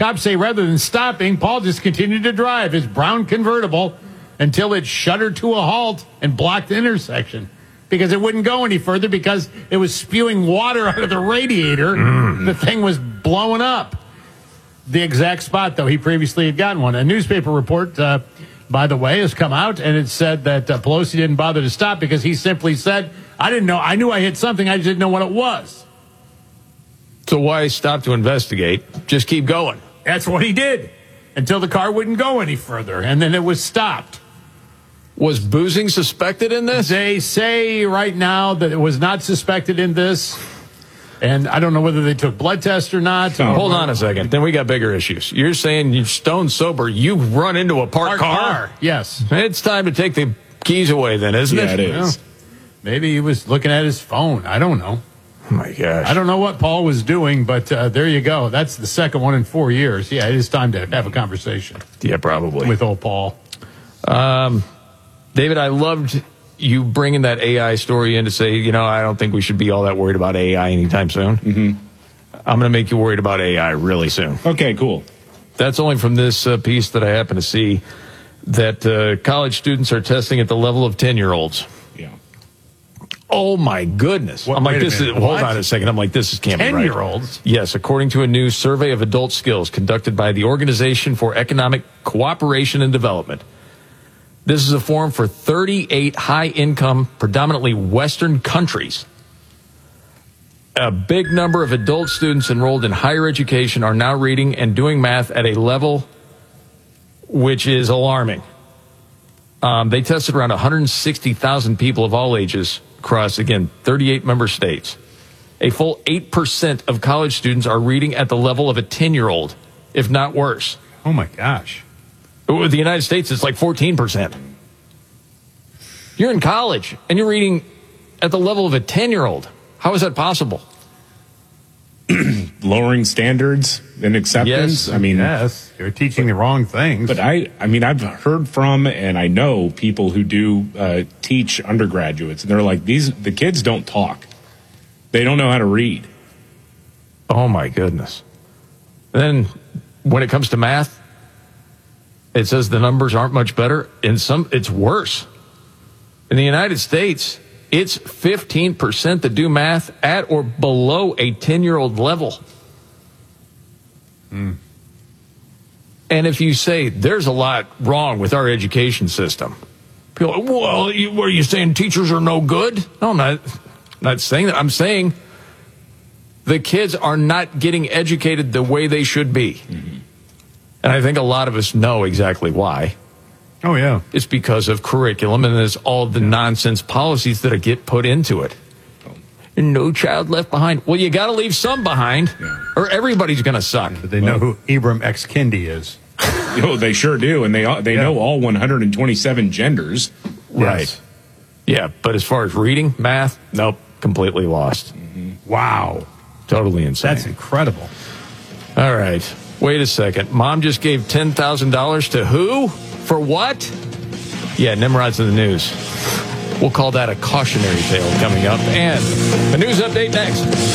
Cops say rather than stopping, Paul just continued to drive his brown convertible until it shuddered to a halt and blocked the intersection because it wouldn't go any further because it was spewing water out of the radiator. The thing was blowing up. The exact spot, though, he previously had gotten one. A newspaper report, by the way, has come out, and it said that Pelosi didn't bother to stop because he simply said, I didn't know. I knew I hit something. I just didn't know what it was. So why stop to investigate? Just keep going. That's what he did until the car wouldn't go any further, and then it was stopped. Was boozing suspected in this? They say right now that it was not suspected in this, and I don't know whether they took blood tests or not. Hold on a second. Then we got bigger issues. You're saying you're stone sober. You run into a parked car? Yes. It's time to take the keys away then, isn't it? Yeah, it is. Well, maybe he was looking at his phone. I don't know. Oh, my gosh. I don't know what Paul was doing, but there you go. That's the second one in 4 years. Yeah, it is time to have a conversation. Yeah, probably. With old Paul. David, I loved you bringing that AI story in to say, I don't think we should be all that worried about AI anytime soon. Mm-hmm. I'm going to make you worried about AI really soon. Okay, cool. That's only from this piece that I happen to see that college students are testing at the level of 10-year-olds. Yeah. Oh, my goodness. What, I'm like, hold what? on a second. I'm like, this can't be right. 10-year-olds? Yes, according to a new survey of adult skills conducted by the Organization for Economic Cooperation and Development. This is a forum for 38 high-income, predominantly Western countries. A big number of adult students enrolled in higher education are now reading and doing math at a level which is alarming. They tested around 160,000 people of all ages across, again, 38 member states. A full 8% of college students are reading at the level of a 10-year-old, if not worse. Oh, my gosh. With the United States, it's like 14%. You're in college, and you're reading at the level of a 10-year-old. How is that possible? Lowering standards and acceptance. Yes. I mean, Yes, you're teaching the wrong things. but I've heard from and I know people who do teach undergraduates, and they're like, the kids don't talk. They don't know how to read. Oh, my goodness. Then, when it comes to math, it says the numbers aren't much better. In some, it's worse. In the United States, it's 15% that do math at or below a 10-year-old level. And if you say there's a lot wrong with our education system, people are like, well, what are you saying, teachers are no good? No, I'm not saying that. I'm saying the kids are not getting educated the way they should be. Mm-hmm. And I think a lot of us know exactly why. Oh, yeah. It's because of curriculum and there's all the nonsense policies that get put into it. No child left behind. Well, you got to leave some behind or everybody's going to suck. But they know who Ibram X. Kendi is. Oh, they sure do. And they know all 127 genders. Right. Yes. Yeah, but as far as reading, math, nope, completely lost. Mm-hmm. Wow. Totally insane. That's incredible. All right. Wait a second. Mom just gave $10,000 to who? For what? Yeah, Nimrod's in the news. We'll call that a cautionary tale coming up. And a news update next.